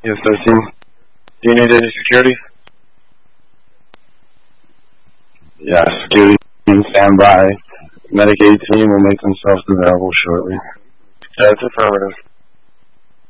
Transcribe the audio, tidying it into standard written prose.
Yes, 13. Do you need any security? Yeah, security team stand by. Medicaid team will make themselves available shortly. That's affirmative.